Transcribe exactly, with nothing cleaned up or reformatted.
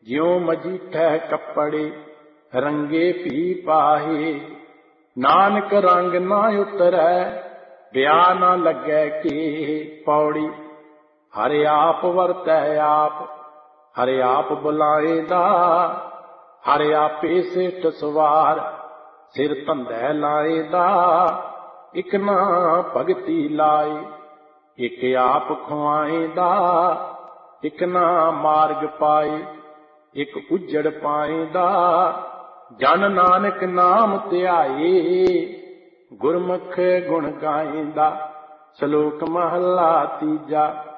ਜਿਉ ਮਜੀਠੈ ਕੱਪੜੇ ਰੰਗੇ ਭੀ ਪਾਹੇ। ਨਾਨਕ ਰੰਗ ਨਾ ਉਤਰੈ ਵਿਆ ਨਾ ਲੱਗੈ ਕੇ। ਪੌੜੀ। ਹਰ ਆਪ ਵਰਤੈ ਆਪ ਹਰ ਆਪ ਬੁਲਾਏਂਦਾ। ਹਰ ਆਪੇ ਸਿੱਟ ਸਵਾਰ ਸਿਰ ਧੰਦੈ ਲਾਏਂਦਾ। ਇਕ ਨਾ ਭਗਤੀ ਲਾਏ ਇਕ ਆਪ ਖੁਆਏਂਦਾ। ਇਕ ਨਾ ਮਾਰਗ ਪਾਏ ਇਕ ਉਜੜ ਪਾਏਂਦਾ। ਜਨ ਨਾਨਕ ਨਾਮ ਧਿਆਏ ਗੁਰਮੁਖ ਗੁਣ ਗਾਏਂਦਾ। ਸ਼ਲੋਕ ਮਹਲਾ ਤੀਜਾ।